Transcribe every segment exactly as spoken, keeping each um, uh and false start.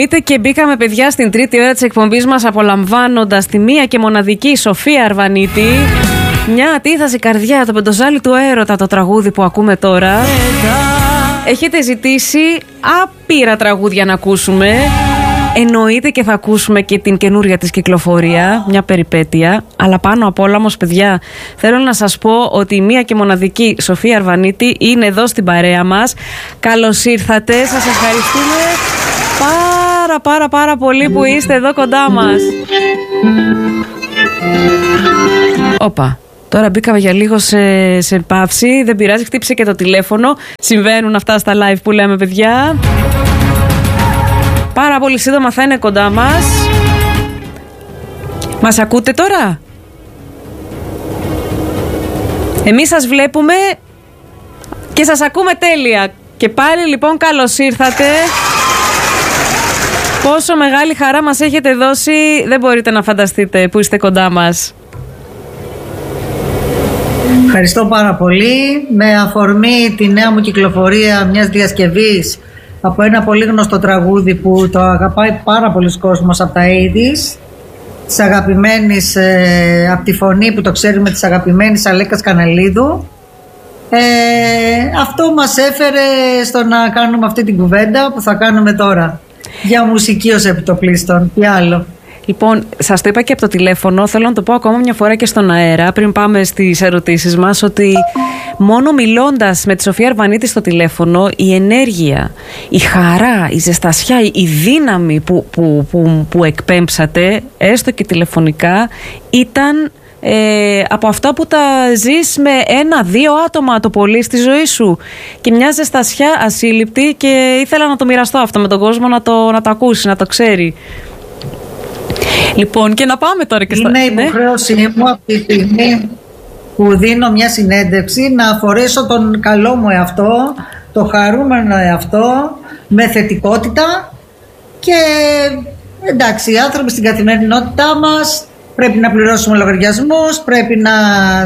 Εννοείται, και μπήκαμε, παιδιά, στην τρίτη ώρα της εκπομπής μας απολαμβάνοντας τη μία και μοναδική Σοφία Αρβανίτη. Μια ατίθαση καρδιά, το πεντοζάλι του έρωτα, το τραγούδι που ακούμε τώρα. Έχετε ζητήσει άπειρα τραγούδια να ακούσουμε. Εννοείται και θα ακούσουμε και την καινούρια της κυκλοφορία, μια περιπέτεια. Αλλά πάνω απ' όλα όμως, παιδιά, θέλω να σας πω ότι η μία και μοναδική Σοφία Αρβανίτη είναι εδώ στην παρέα μας. Καλώς ήρθατε, σας ευχαριστούμε πάρα πάρα πάρα πολύ που είστε εδώ κοντά μας. Όπα, τώρα μπήκαμε για λίγο σε, σε παύση. Δεν πειράζει, χτύπησε και το τηλέφωνο. Συμβαίνουν αυτά στα live που λέμε, παιδιά. Πάρα πολύ σύντομα θα είναι κοντά μας. Μας ακούτε τώρα? Εμείς σας βλέπουμε και σας ακούμε τέλεια. Και πάλι λοιπόν καλώς ήρθατε. Πόσο μεγάλη χαρά μας έχετε δώσει, δεν μπορείτε να φανταστείτε που είστε κοντά μας. Ευχαριστώ πάρα πολύ. Με αφορμή τη νέα μου κυκλοφορία μιας διασκευής από ένα πολύ γνωστό τραγούδι που το αγαπάει πάρα πολλοί κόσμος από τα ογδόντα, της αγαπημένης, ε, από τη φωνή που το ξέρουμε, της αγαπημένης Αλέκας Κανελίδου. Ε, αυτό μας έφερε στο να κάνουμε αυτή την κουβέντα που θα κάνουμε τώρα. Για μουσική ως επιτοπλίστων, τι άλλο. Λοιπόν, σας το είπα και από το τηλέφωνο, θέλω να το πω ακόμα μια φορά και στον αέρα, πριν πάμε στις ερωτήσεις μας, ότι μόνο μιλώντας με τη Σοφία Αρβανίτη στο τηλέφωνο, η ενέργεια, η χαρά, η ζεστασιά, η δύναμη που, που, που, που εκπέμψατε, έστω και τηλεφωνικά, ήταν ε, από αυτά που τα ζεις με ένα-δύο άτομα το πολύ στη ζωή σου. Και μια ζεστασιά ασύλληπτη, και ήθελα να το μοιραστώ αυτό με τον κόσμο, να το, να το ακούσει, να το ξέρει. Λοιπόν, και να πάμε τώρα και στα... Είναι υποχρέωσή μου από τη στιγμή που δίνω μια συνέντευξη να φορέσω τον καλό μου εαυτό, το χαρούμενο εαυτό, με θετικότητα. Και εντάξει, οι άνθρωποι στην καθημερινότητά μας πρέπει να πληρώσουμε λογαριασμούς, πρέπει να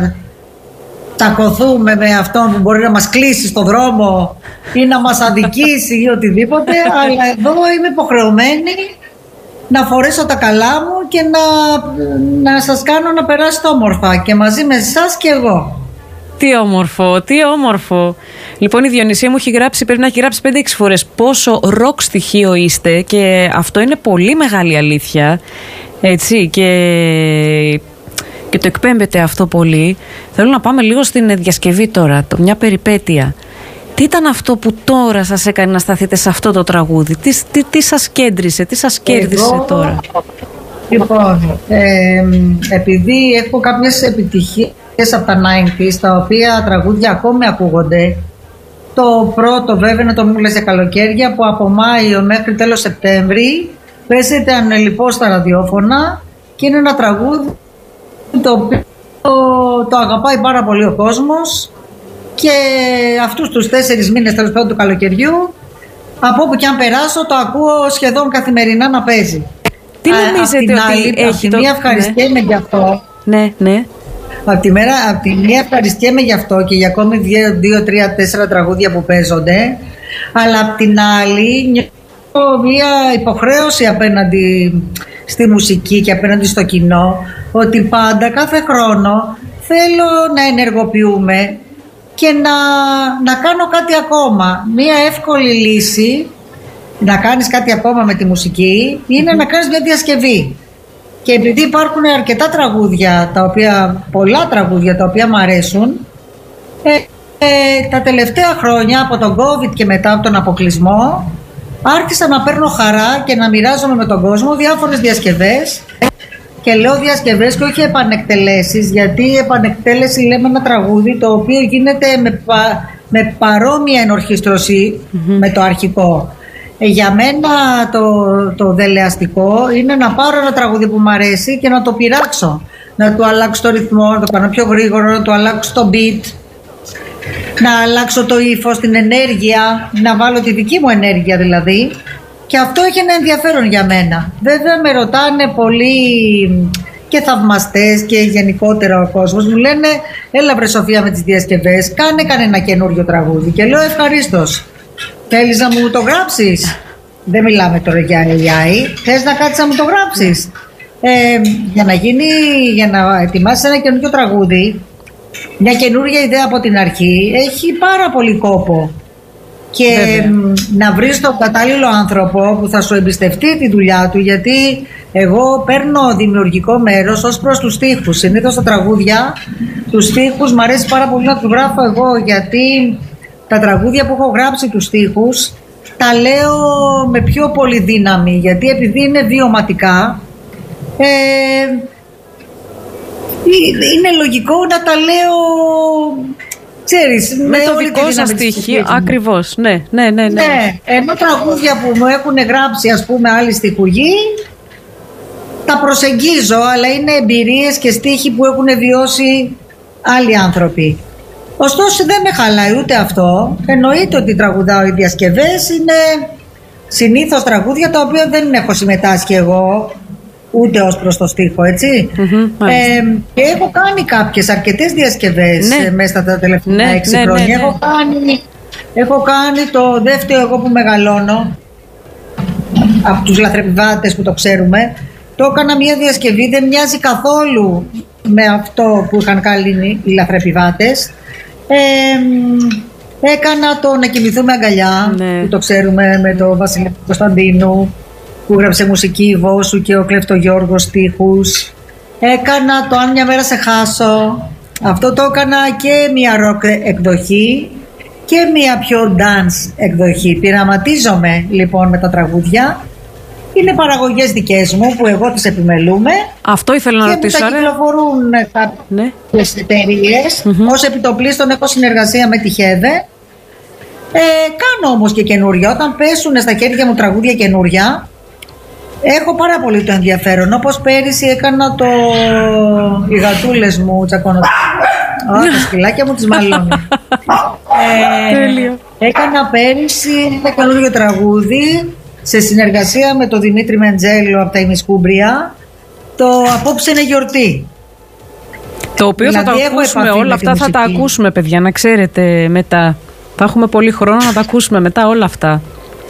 τακωθούμε με αυτόν που μπορεί να μας κλείσει στο δρόμο ή να μας αδικήσει ή οτιδήποτε, αλλά εδώ είμαι υποχρεωμένη να φορέσω τα καλά μου και να, να σας κάνω να περάσετε όμορφα, και μαζί με εσάς και εγώ. Τι όμορφο, τι όμορφο. Λοιπόν, η Διονυσία μου έχει γράψει, πρέπει να έχει γράψει πέντε έξι φορές πόσο ροκ στοιχείο είστε, και αυτό είναι πολύ μεγάλη αλήθεια, έτσι, και, και το εκπέμπεται αυτό πολύ. Θέλω να πάμε λίγο στην διασκευή τώρα, το, μια περιπέτεια. Τι ήταν αυτό που τώρα σας έκανε να σταθείτε σε αυτό το τραγούδι? Τι, τι, τι σας κέντρισε, τι σας κέρδισε Εγώ, τώρα? Λοιπόν, ε, επειδή έχω κάποιες επιτυχίες από τα ενενήντα, τα οποία τραγούδια ακόμη ακούγονται. Το πρώτο βέβαια είναι το «Μου λες για καλοκαίρια», που από Μάιο μέχρι τέλος Σεπτέμβρη παίζεται ανελιπώς στα ραδιόφωνα, και είναι ένα τραγούδι το οποίο το, το αγαπάει πάρα πολύ ο κόσμος. Και αυτούς τους τέσσερις μήνες τέλος πάντων του καλοκαιριού, από όπου και αν περάσω, το ακούω σχεδόν καθημερινά να παίζει. Τι νομίζετε ότι άλλη, έχει? Από τη μία ευχαριστιέμαι, ναι, γι' αυτό. Ναι, ναι. Από τη, μέρα, από τη μία ευχαριστιέμαι γι' αυτό και για ακόμη δύο, δύο, τρία, τέσσερα τραγούδια που παίζονται. Αλλά από την άλλη νιώθω μία υποχρέωση απέναντι στη μουσική και απέναντι στο κοινό, ότι πάντα, κάθε χρόνο θέλω να ενεργοποιούμε και να, να κάνω κάτι ακόμα. Μία εύκολη λύση να κάνεις κάτι ακόμα με τη μουσική είναι mm-hmm. να κάνεις μια διασκευή. Και επειδή υπάρχουν αρκετά τραγούδια, τα οποία, πολλά τραγούδια τα οποία μου αρέσουν, ε, ε, τα τελευταία χρόνια από τον COVID και μετά από τον αποκλεισμό, άρχισα να παίρνω χαρά και να μοιράζομαι με τον κόσμο διάφορες διασκευές. Και λέω διασκευές και όχι επανεκτελέσεις, γιατί η επανεκτέλεση λέμε ένα τραγούδι το οποίο γίνεται με, πα, με παρόμοια ενορχήστρωση mm-hmm. με το αρχικό. Ε, για μένα το, το δελεαστικό είναι να πάρω ένα τραγούδι που μου αρέσει και να το πειράξω. Να του αλλάξω το ρυθμό, να το κάνω πιο γρήγορο, να του αλλάξω το beat, να αλλάξω το ύφος, την ενέργεια, να βάλω τη δική μου ενέργεια δηλαδή. Και αυτό έχει ένα ενδιαφέρον για μένα. Βέβαια με ρωτάνε πολλοί και θαυμαστές και γενικότερα ο κόσμος. Μου λένε, έλα βρε Σοφία με τις διασκευές, κάνε κανένα καινούριο τραγούδι. Και λέω ευχαρίστως. Θέλεις να μου το γράψεις? δεν μιλάμε τώρα για έι άι, θες να κάτσεις να μου το γράψεις. Ε, για να γίνει, για να ετοιμάσεις ένα καινούργιο τραγούδι, μια καινούργια ιδέα από την αρχή, έχει πάρα πολύ κόπο. Και Βέβαια. να βρεις τον κατάλληλο άνθρωπο που θα σου εμπιστευτεί τη δουλειά του, γιατί εγώ παίρνω δημιουργικό μέρος ως προς τους στίχους. Συνήθως στα τραγούδια τους στίχους μου αρέσει πάρα πολύ να τους γράφω εγώ, γιατί τα τραγούδια που έχω γράψει τους στίχους τα λέω με πιο πολύ δύναμη, γιατί επειδή είναι βιωματικά, ε, είναι λογικό να τα λέω, ξέρεις, με, με το δικό σας στίχη. Ακριβώς, ναι, ναι, ναι, ναι. ναι. Ενώ τραγούδια που μου έχουν γράψει, ας πούμε, άλλοι στιχουργοί, τα προσεγγίζω, αλλά είναι εμπειρίες και στίχοι που έχουν βιώσει άλλοι άνθρωποι. Ωστόσο δεν με χαλάει ούτε αυτό. Εννοείται ότι τραγουδάω, οι διασκευές είναι συνήθως τραγούδια τα οποία δεν έχω συμμετάσχει εγώ, ούτε ως προς το στίχο, έτσι. Mm-hmm, ε, και έχω κάνει κάποιες αρκετές διασκευές, ναι, μέσα στα τελευταία ναι, έξι ναι, χρόνια. Ναι, ναι. Έχω, κάνει, έχω κάνει το δεύτερο εγώ που μεγαλώνω, από τους λαθρεπιβάτες που το ξέρουμε. Το έκανα μια διασκευή, δεν μοιάζει καθόλου με αυτό που είχαν κάνει οι λαθρεπιβάτες. Ε, έκανα το Να κοιμηθούμε αγκαλιά, ναι, που το ξέρουμε, με τον Βασίλη Κωνσταντίνου, που γράψε μουσική Βόσου και ο Κλεφτογιώργος στίχους. Έκανα το Αν μια μέρα σε χάσω. Αυτό το έκανα και μια ροκ εκδοχή και μια πιο dance εκδοχή. Πειραματίζομαι λοιπόν με τα τραγούδια. Είναι παραγωγές δικές μου που εγώ τις επιμελούμε. Αυτό ήθελα να ρωτήσω. Και μου τα κυκλοφορούν κάποιες ναι. εταιρείες. Mm-hmm. Ως επιτοπλίστων έχω συνεργασία με τη Χέδε. Ε, κάνω όμως και καινούρια. Όταν πέσουν στα χέρια μου τραγούδια καινούρια, έχω πάρα πολύ το ενδιαφέρον. Όπως πέρυσι έκανα το οι γατούλες μου τσακώνονται. Oh, τα σκυλάκια μου τις μαλώνει. ε, έκανα πέρυσι ένα καινούργιο τραγούδι σε συνεργασία με τον Δημήτρη Μεντζέλο από τα Ημισκούμπρια. Το Απόψε είναι γιορτή. Το οποίο δηλαδή θα το ακούσουμε, όλα αυτά θα τα ακούσουμε, παιδιά, να ξέρετε μετά. Θα έχουμε πολύ χρόνο να τα ακούσουμε μετά όλα αυτά.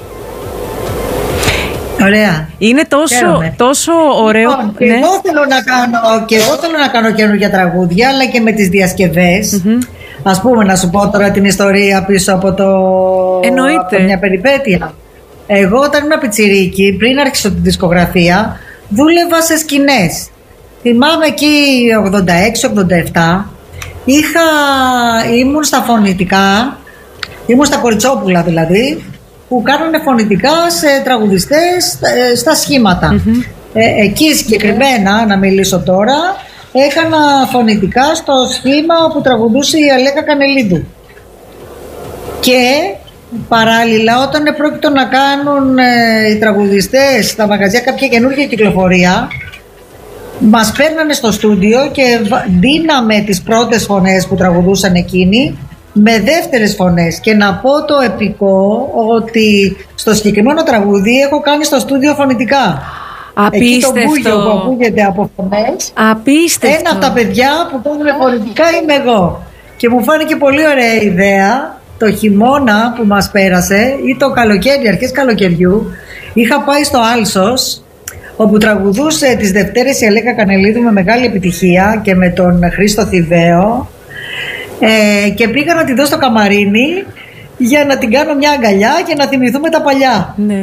Ωραία. Είναι τόσο, τόσο ωραίο. Λοιπόν, ναι. εγώ θέλω να κάνω, και εγώ θέλω να κάνω καινούργια τραγούδια, αλλά και με τις διασκευές. Mm-hmm. Ας πούμε, να σου πω τώρα την ιστορία πίσω από, το, από μια περιπέτεια. Εγώ όταν ήμουν πιτσιρίκι, πριν άρχισα τη δισκογραφία, δούλευα σε σκηνές. Θυμάμαι εκεί ογδόντα έξι ογδόντα επτά, είχα, ήμουν στα φωνητικά, ήμουν στα Κοριτσόπουλα δηλαδή, που κάνανε φωνητικά σε τραγουδιστές στα σχήματα. Mm-hmm. Ε, εκεί συγκεκριμένα, να μιλήσω τώρα, έκανα φωνητικά στο σχήμα που τραγουδούσε η Αλέκα Κανελίδου. Και παράλληλα, όταν πρόκειτο να κάνουν ε, οι τραγουδιστές στα μαγαζιά κάποια καινούργια κυκλοφορία, μας παίρνανε στο στούντιο και δίναμε τις πρώτες φωνές που τραγουδούσαν εκείνοι με δεύτερες φωνές. Και να πω το επικό, ότι στο συγκεκριμένο τραγούδι έχω κάνει στο στούντιο φωνητικά. Απίστευτο. Εκεί το μπούγιο που ακούγεται από φωνές. Απίστευτο. Ένα από τα παιδιά που κάνουν φωνητικά είμαι εγώ. Και μου φάνηκε πολύ ωραία ιδέα. Το χειμώνα που μας πέρασε ή το καλοκαίρι, αρχές καλοκαιριού, είχα πάει στο Άλσος, όπου τραγουδούσε τις Δευτέρες η Αλέκα Κανελίδου με μεγάλη επιτυχία και με τον Χρήστο Θηβαίο, ε, και πήγα να τη δω στο καμαρίνι για να την κάνω μια αγκαλιά και να θυμηθούμε τα παλιά. Ναι.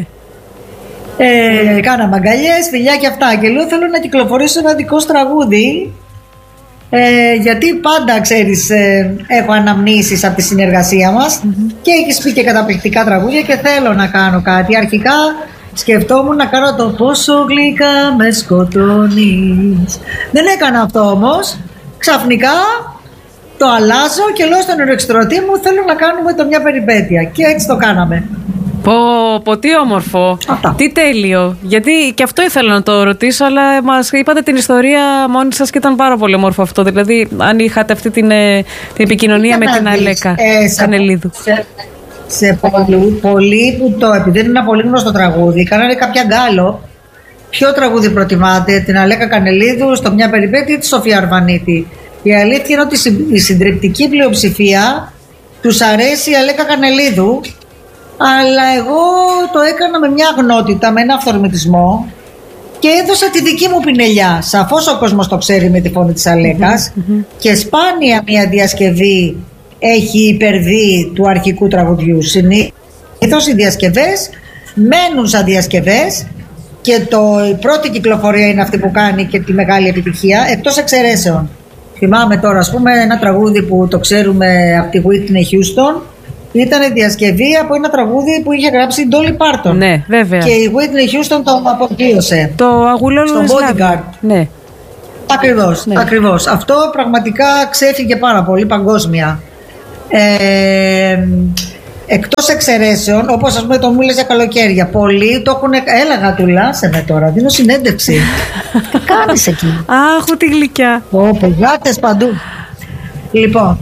Ε, κάναμε αγκαλιές, φιλιά και αυτά, και λέω θέλω να κυκλοφορήσω ένα δικό σου τραγούδι. Ε, γιατί πάντα ξέρεις, ε, έχω αναμνήσεις από τη συνεργασία μας, mm-hmm. και έχεις πει και καταπληκτικά τραγούδια και θέλω να κάνω κάτι. Αρχικά σκεφτόμουν να κάνω το πόσο γλυκά με σκοτώνεις. Δεν έκανα αυτό όμως. Ξαφνικά το αλλάζω και λέω στον ερωτηστρωτή μου θέλω να κάνουμε το Μια περιπέτεια. Και έτσι το κάναμε. Πω, πω, τι όμορφο. Αυτά. Τι τέλειο. Γιατί και αυτό ήθελα να το ρωτήσω, αλλά μας είπατε την ιστορία μόνοι σας και ήταν πάρα πολύ όμορφο αυτό. Δηλαδή, αν είχατε αυτή την, την επικοινωνία με την Αλέκα ε, Κανελίδου. Σε, σε πολλοί, πολλοί που το, επειδή είναι ένα πολύ γνωστό τραγούδι, κάνανε κάποια γκάλο. Ποιο τραγούδι προτιμάτε, την Αλέκα Κανελίδου, στο Μια περιπέτεια ή τη Σοφία Αρβανίτη? Η αλήθεια είναι ότι η συντριπτική πλειοψηφία τους αρέσει η Αλέκα Κανελίδου. αλλά εγώ το έκανα με μια αγνότητα, με ένα αυθορμητισμό και έδωσα τη δική μου πινελιά. Σαφώς ο κόσμος το ξέρει με τη φωνή της Αλέκας mm-hmm. και σπάνια μια διασκευή έχει υπερβεί του αρχικού τραγουδιού. Συνήθως οι διασκευές μένουν σαν διασκευές και το, η πρώτη κυκλοφορία είναι αυτή που κάνει και τη μεγάλη επιτυχία, εκτός εξαιρέσεων. Θυμάμαι τώρα, ας πούμε, ένα τραγούδι που το ξέρουμε από τη Whitney Houston. Ήταν διασκευή από ένα τραγούδι που είχε γράψει η Dolly Parton. Ναι, βέβαια. Και η Whitney Houston το αποκύωσε. Το αγουλόλο στο Bodyguard. Ναι. Ακριβώς, ναι. Ακριβώς. Αυτό πραγματικά ξέφυγε πάρα πολύ παγκόσμια. Ε, εκτός εξαιρέσεων, όπως ας πούμε το μίλες για καλοκαίρια, πολλοί το έχουν. Έλεγα του λάσε με τώρα, δίνω συνέντευξη. Τι κάνεις εκεί? Αχ, τη γλυκιά. Ω, πηγάτες παντού. Λοιπόν,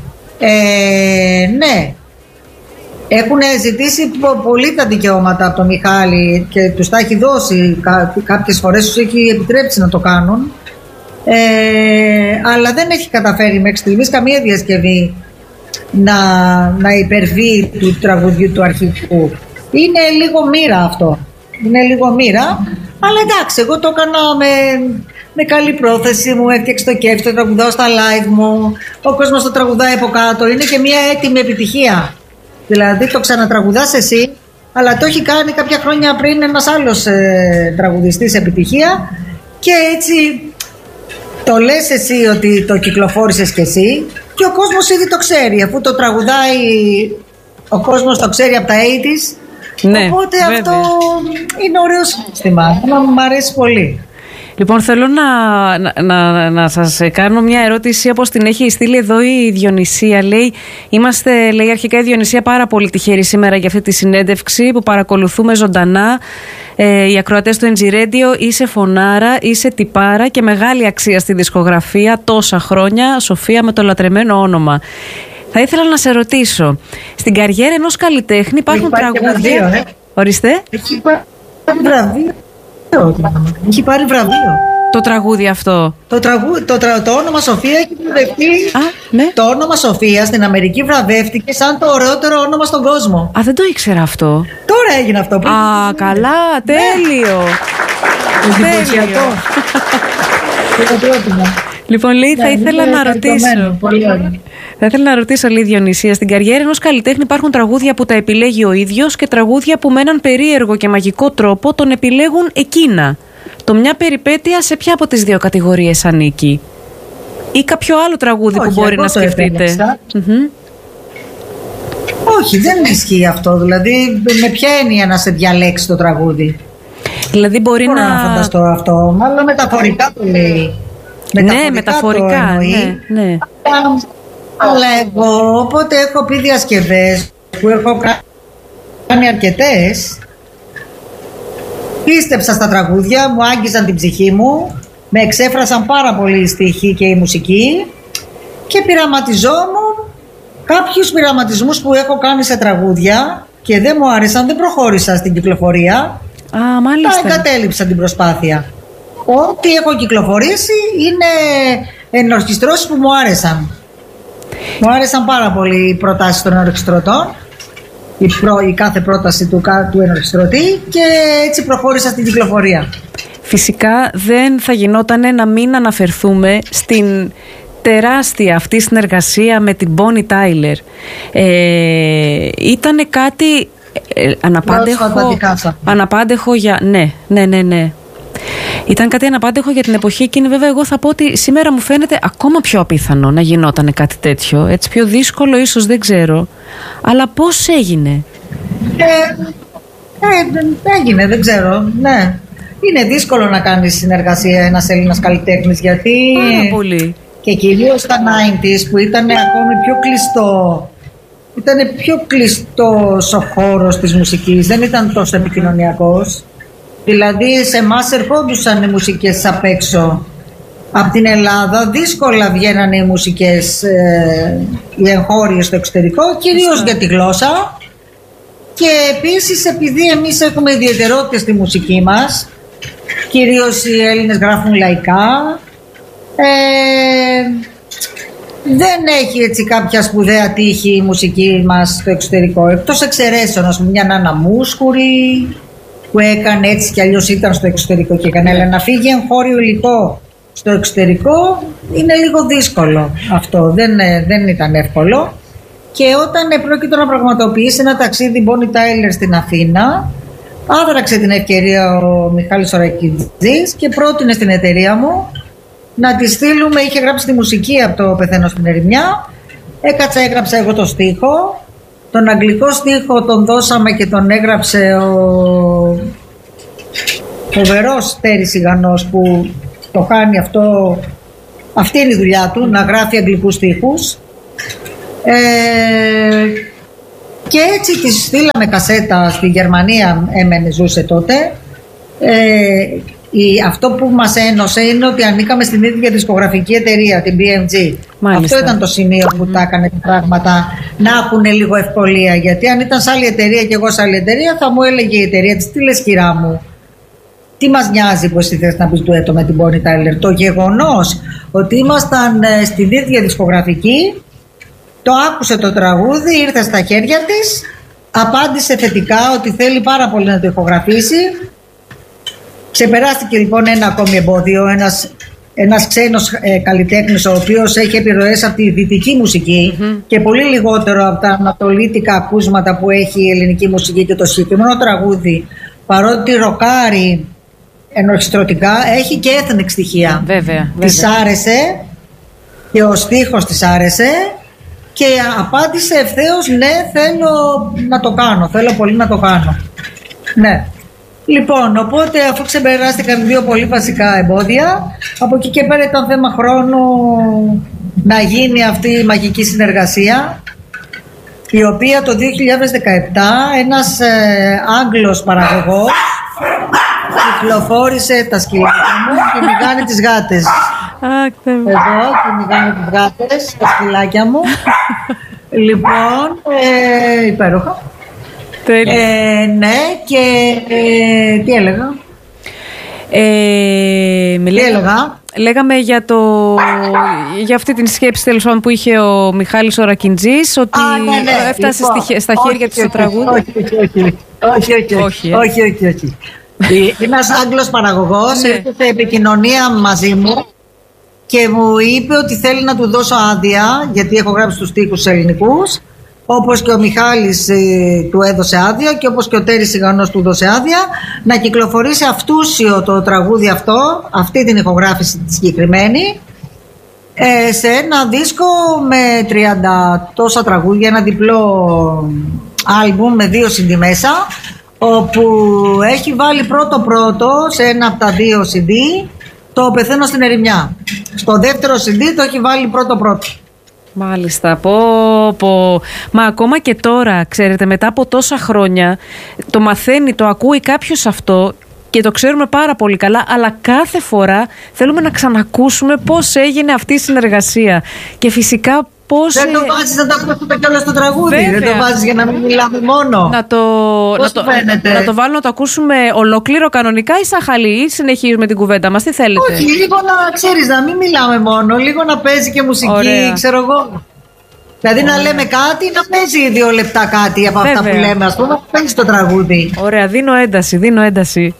ε, ναι. Έχουν ζητήσει πολύ τα δικαιώματα από τον Μιχάλη και τους τα έχει δώσει. Κάποιες φορές τους έχει επιτρέψει να το κάνουν. Ε, αλλά δεν έχει καταφέρει μέχρι στιγμής καμία διασκευή να, να υπερβεί του τραγουδιού του αρχικού. Είναι λίγο μοίρα αυτό. Είναι λίγο μοίρα. Αλλά εντάξει, εγώ το έκανα με, με καλή πρόθεση. Μου έφτιαξε το κέφι, το τραγουδάω στα live μου. Ο κόσμος το τραγουδάει από κάτω. Είναι και μια έτοιμη επιτυχία. Δηλαδή το ξανατραγουδάς εσύ, αλλά το έχει κάνει κάποια χρόνια πριν ένας άλλος ε, τραγουδιστής επιτυχία και έτσι το λες εσύ ότι το κυκλοφόρησες κι εσύ και ο κόσμος ήδη το ξέρει, αφού το τραγουδάει ο κόσμος το ξέρει από τα ογδόντα. Ναι, οπότε βέβαια. Αυτό είναι ωραίο σύστημα, μου αρέσει πολύ. Λοιπόν, θέλω να, να, να, να σας κάνω μια ερώτηση όπως την έχει στείλει εδώ η Διονυσία. Λέει, είμαστε, λέει αρχικά η Διονυσία, πάρα πολύ τυχερή σήμερα για αυτή τη συνέντευξη που παρακολουθούμε ζωντανά. Ε, οι ακροατές του εν τζι Radio, είσαι φωνάρα, είσαι τυπάρα και μεγάλη αξία στη δισκογραφία τόσα χρόνια. Σοφία με το λατρεμένο όνομα. Θα ήθελα να σε ρωτήσω, στην καριέρα ενός καλλιτέχνη υπάρχουν τραγούδια... Ε. Ορίστε. Έχει πάρει βραβείο. Έχει πάρει βραβείο. Το τραγούδι αυτό. Το, τραγού, το, τρα, το όνομα Σοφία έχει βραβευτεί. Α, ναι. Το όνομα Σοφία στην Αμερική βραβεύτηκε σαν το ωραιότερο όνομα στον κόσμο. Α, δεν το ήξερα αυτό. Τώρα έγινε αυτό. Πριν. Α, καλά, τέλειο. Εντυπωσιακό. Λοιπόν, λέει, θα ήθελα να ρωτήσω. Πολύ ωραία. Θα ήθελα να ρωτήσω, λέει Διονυσία, στην καριέρα ενός καλλιτέχνη υπάρχουν τραγούδια που τα επιλέγει ο ίδιος και τραγούδια που με έναν περίεργο και μαγικό τρόπο τον επιλέγουν εκείνα. Το μια περιπέτεια σε ποια από τις δύο κατηγορίες ανήκει? Ή κάποιο άλλο τραγούδι Όχι, που μπορεί να σκεφτείτε? Mm-hmm. Όχι, δεν ισχύει αυτό. Δηλαδή, με ποια έννοια να σε διαλέξει το τραγούδι? Δηλαδή μπορεί Μπορώ να... να φανταστώ αυτό. Μάλλον μεταφορικά το λέει. Μεταφορικά, ναι, μεταφορικά. Ναι, ναι. Αλλά εγώ όποτε έχω πει διασκευές που έχω κάνει αρκετές, πίστεψα στα τραγούδια, μου άγγιζαν την ψυχή μου, με εξέφρασαν πάρα πολύ οι στίχοι και η μουσική και πειραματιζόμουν κάποιους πειραματισμούς που έχω κάνει σε τραγούδια και δεν μου άρεσαν, δεν προχώρησα στην κυκλοφορία. Α, μάλιστα. Τα εγκατέλειψα την προσπάθεια. Ό,τι έχω κυκλοφορήσει είναι ενορχιστρώσεις που μου άρεσαν. Μου άρεσαν πάρα πολύ οι προτάσεις των ενορχιστρωτών, η, προ, η κάθε πρόταση του, του ενορχιστρωτή, και έτσι προχώρησα στην κυκλοφορία. Φυσικά δεν θα γινότανε να μην αναφερθούμε στην τεράστια αυτή συνεργασία με την Bonnie Tyler. Ε, ήτανε κάτι ε, αναπάντεχο, αναπάντεχο για... Ναι, ναι, ναι, ναι. Ήταν κάτι αναπάντεχο για την εποχή εκείνη. Βέβαια, εγώ θα πω ότι σήμερα μου φαίνεται ακόμα πιο απίθανο να γινόταν κάτι τέτοιο. Έτσι, πιο δύσκολο ίσως, δεν ξέρω. Αλλά πώς έγινε? Ε, ε, έγινε, δεν ξέρω. Ναι. Είναι δύσκολο να κάνεις συνεργασία ένας Έλληνας καλλιτέχνης, γιατί... Πάρα πολύ. Και κυρίως στα ενενήντα που ήταν ακόμη πιο κλειστό. Ήταν πιο κλειστός ο χώρος της μουσικής. Δεν ήταν τόσο επικοινωνιακός. Δηλαδή σε εμάς ερχόντουσαν οι μουσικές απ' έξω από την Ελλάδα, δύσκολα βγαίνανε οι μουσικές, ε, οι εγχώριες στο εξωτερικό, κυρίως για τη γλώσσα, και επίσης επειδή εμείς έχουμε ιδιαιτερότητες στη μουσική μας, κυρίως οι Έλληνες γράφουν λαϊκά, ε, δεν έχει έτσι κάποια σπουδαία τύχη η μουσική μας στο εξωτερικό. Εκτός εξαιρέσεων, ας πούμε, μια Νάνα Μούσχουρη που έκανε έτσι κι αλλιώς, ήταν στο εξωτερικό και έκανε, αλλά να φύγει εγχώριο υλικό στο εξωτερικό είναι λίγο δύσκολο αυτό, δεν, δεν ήταν εύκολο. Και όταν πρόκειται να πραγματοποιήσει ένα ταξίδι Bonnie Tyler στην Αθήνα, άδραξε την ευκαιρία ο Μιχάλης Ωρακιτζής και πρότεινε στην εταιρεία μου να τη στείλουμε. Είχε γράψει τη μουσική από το «Πεθαίνω στην ερημιά». Έκατσα, έγραψα εγώ το στίχο. Τον αγγλικό στίχο τον δώσαμε και τον έγραψε ο φοβερός Τέρης Ιγανός, που το κάνει αυτό, αυτή είναι η δουλειά του, να γράφει αγγλικούς στίχους. Ε, και έτσι τη στείλαμε κασέτα στη Γερμανία, έμενε, ζούσε τότε. Ε, η, αυτό που μας ένωσε είναι ότι ανήκαμε στην ίδια δισκογραφική εταιρεία, την μπι εμ τζι. Μάλιστα. Αυτό ήταν το σημείο που mm. τα έκανε τα πράγματα να έχουν λίγο ευκολία. Γιατί αν ήταν σε άλλη εταιρεία και εγώ σε άλλη εταιρεία, θα μου έλεγε η εταιρεία της, τι λες κυρά μου, τι μας νοιάζει που εσύ θες να πεις ντουέτο με την Bonnie Tyler. Το γεγονός ότι ήμασταν στην ίδια δισκογραφική, το άκουσε το τραγούδι, ήρθε στα χέρια της, απάντησε θετικά ότι θέλει πάρα πολύ να το ηχογραφήσει. Ξεπεράστηκε λοιπόν ένα ακόμη εμπόδιο, ένας, ένας ξένος ε, καλλιτέχνης, ο οποίος έχει επιρροές από τη δυτική μουσική mm-hmm. και πολύ λιγότερο από τα ανατολίτικα ακούσματα που έχει η ελληνική μουσική, και το συγκεκριμένο τραγούδι, παρότι ροκάρει ενορχιστρωτικά, έχει και ethnic στοιχεία. Βέβαια, της βέβαια. άρεσε και ο στίχος της άρεσε και απάντησε ευθέως, ναι, θέλω να το κάνω, θέλω πολύ να το κάνω. Ναι. Λοιπόν, οπότε αφού ξεπεράστηκαν δύο πολύ βασικά εμπόδια, από εκεί και πέρα ήταν θέμα χρόνου να γίνει αυτή η μαγική συνεργασία, η οποία το δύο χιλιάδες δεκαεπτά ένας ε, Άγγλος παραγωγός κυκλοφόρησε τα σκυλάκια μου και μηγάνε τις γάτες. Εδώ και μηγάνε τις γάτες, τα σκυλάκια μου. Λοιπόν, ε, υπέροχα. Ε, ναι, και ε, τι έλεγα. Ε, τι λέγα, έλεγα. Λέγαμε για, το, για αυτή την σκέψη, τέλος πάντων, που είχε ο Μιχάλης Ωρακιτζής, ότι Α, ναι, ναι. έφτασε λοιπόν, στη, στα χέρια του το τραγούδι. Όχι, όχι, όχι. Όχι, όχι, όχι. όχι, όχι, όχι, όχι. Ένας Άγγλος παραγωγός ναι. ήρθε σε επικοινωνία μαζί μου και μου είπε ότι θέλει να του δώσω άδεια, γιατί έχω γράψει τους στίχους ελληνικούς, όπως και ο Μιχάλης ε, του έδωσε άδεια και όπως και ο Τέρης Ιγανός του έδωσε άδεια, να κυκλοφορήσει αυτούσιο το τραγούδι αυτό, αυτή την ηχογράφηση τη συγκεκριμένη, ε, σε ένα δίσκο με τριάντα τόσα τραγούδια, ένα διπλό άλμπουμ με δύο σι ντι μέσα, όπου έχει βάλει πρώτο πρώτο σε ένα από τα δύο σι ντι το «Πεθαίνω στην ερημιά». Στο δεύτερο σι ντι το έχει βάλει πρώτο πρώτο. Μάλιστα, πω, πω. Μα ακόμα και τώρα, ξέρετε, μετά από τόσα χρόνια, το μαθαίνει, το ακούει κάποιος αυτό και το ξέρουμε πάρα πολύ καλά, αλλά κάθε φορά θέλουμε να ξανακούσουμε πώς έγινε αυτή η συνεργασία. Και φυσικά πώς... Δεν το βάζεις να το ακούσουμε κιόλας στο τραγούδι. Βέβαια. Δεν το βάζεις για να μην μιλάμε μόνο. Να το, να το, να το βάλω να το ακούσουμε ολόκληρο κανονικά ή σαν χαλί, ή συνεχίζουμε την κουβέντα μας, τι θέλετε? Όχι, λίγο να ξέρεις, να μην μιλάμε μόνο, λίγο να παίζει και μουσική. Ωραία. Ξέρω εγώ. Δηλαδή Ωραία. να λέμε κάτι, να παίζει δύο λεπτά κάτι από Βέβαια. αυτά που λέμε, ας πούμε, να παίζει το τραγούδι. Ωραία, δίνω ένταση, δίνω ένταση.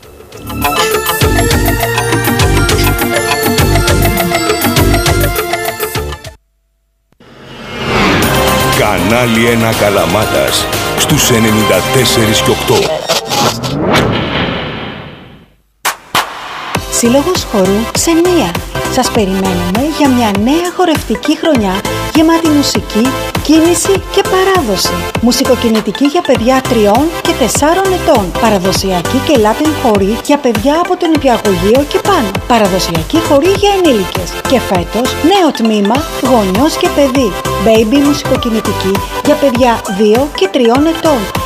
Κανάλι ένα Καλαμάτας στους ενενήντα τέσσερα και οκτώ. Σύλλογος Χορού Ξενία. Σας περιμένουμε για μια νέα χορευτική χρονιά γεμάτη μουσική, κίνηση και παράδοση. Μουσικοκινητική για παιδιά τριών και τεσσάρων ετών. Παραδοσιακή και Latin χορή για παιδιά από το νηπιαγωγείο και πάνω. Παραδοσιακή χορή για ενήλικες. Και φέτος νέο τμήμα γονιός και παιδί. Baby μουσικοκινητική για παιδιά δύο και τριών ετών.